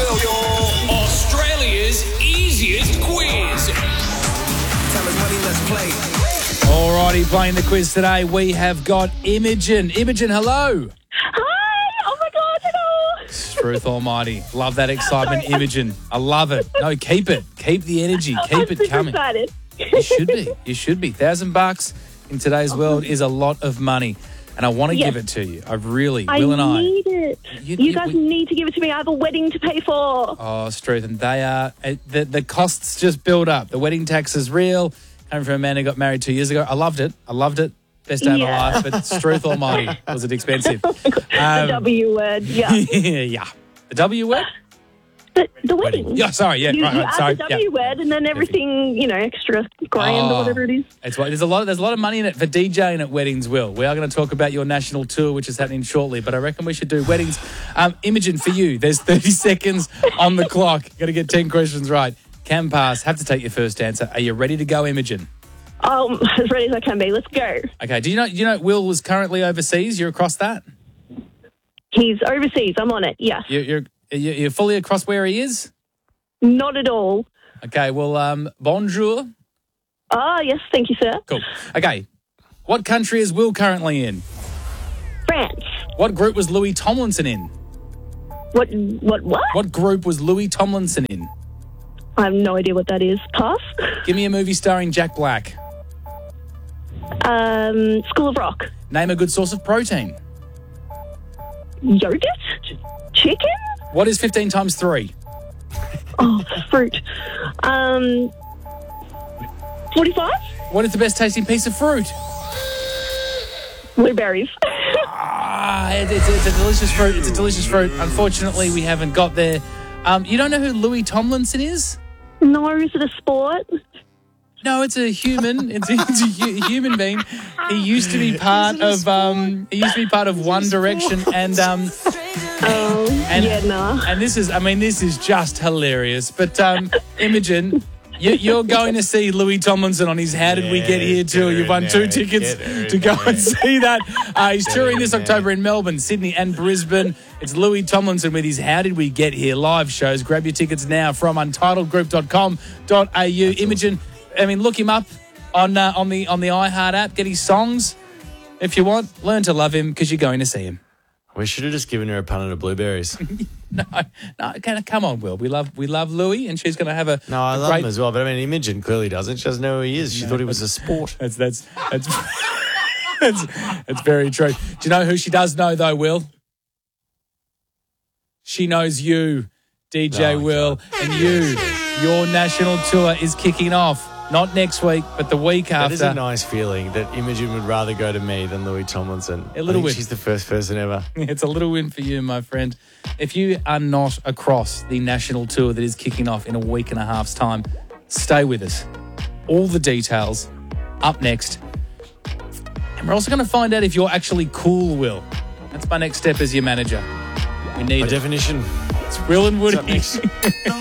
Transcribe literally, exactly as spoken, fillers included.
Will, y'all. Australia's easiest quiz. Tell us money, let's play. Alrighty, playing the quiz today, we have got Imogen. Imogen, hello. Hi! Oh my God, hello! Truth Almighty. Love that excitement, Imogen. I love it. No, keep it. Keep the energy. Keep I'm it super coming. excited. You should be. You should be. Thousand bucks in today's world is a lot of money. And I want to Yes. give it to you. I really, I Will and I. need it. You- You, you- guys we- need to give it to me. I have a wedding to pay for. Oh, Struth, and they are, uh, the, the costs just build up. The wedding tax is real. Coming from a man who got married two years ago. I loved it. I loved it. Best day Yeah. of my life. But Struth Almighty, was it expensive? the Um, W word, yeah. yeah. The W word? the, the wedding. Yeah, sorry. Yeah, You, right, you right. add Sorry. the yeah. W word and then everything, you know, extra grand Oh. or whatever it is. It's what, there's a lot. There's a lot of money in it for DJing at weddings. Will we are going to talk about your national tour, which is happening shortly. But I reckon we should do weddings. Um, Imogen, for you, there's thirty seconds on the clock. Got to get ten questions right. Can pass. Have to take your first answer. Are you ready to go, Imogen? Um, as ready as I can be. Let's go. Okay. Do you know? Do you know Will was currently overseas? You're across that. He's overseas. I'm on it. Yes. You're you're, you're you're fully across where he is. Not at all. Okay. Well, um, bonjour. Ah, yes. Thank you, sir. Cool. Okay. What country is Will currently in? France. What group was Louis Tomlinson in? What? What? What? What group was Louis Tomlinson in? I have no idea what that is. Pass. Give me a movie starring Jack Black. Um, School of Rock. Name a good source of protein. Yogurt. Chicken. What is fifteen times three? Oh, fruit. Um, forty-five. What is the best tasting piece of fruit? Blueberries. Ah, it- it's, it's a delicious fruit. It's a delicious fruit. Unfortunately, we haven't got there. Um, you don't know who Louis Tomlinson is? No, is it a sport? No, it's a human. It's a, it's a hu- human being. He used to be part of. Um, he used to be part of One Direction, and um, Oh, And- yeah, nah. and this is. I mean, this is just hilarious. But um, Imogen, you, you're going to see Louis Tomlinson on his How Did We Get Here tour. You've won two tickets to go and see that. Uh, he's touring this October in Melbourne, Sydney, and Brisbane. It's Louis Tomlinson with his How Did We Get Here live shows. Grab your tickets now from untitled group dot com dot a u. Imogen, I mean, look him up on uh, on the on the iHeart app. Get his songs if you want. Learn to love him because you're going to see him. We should have just given her a punnet of blueberries. No, no, can- come on, Will. We love we love Louis, and she's going to have a No, I a love great- him as well, but I mean, Imogen clearly doesn't. She doesn't know who he is. She thought he was a sport. That's that's that's that's, that's very true. Do you know who she does know though, Will? She knows you, D J Oh, Will, and you. Your national tour is kicking off. Not next week, but the week That after. is a nice feeling that Imogen would rather go to me than Louis Tomlinson. A little I think bit. She's the first person ever. It's a little win for you, my friend. If you are not across the national tour that is kicking off in a week and a half's time, stay with us. All the details up next. And we're also going to find out if you're actually cool, Will. That's my next step as your manager. We need By it. definition, It's Will and what's up Woody. next?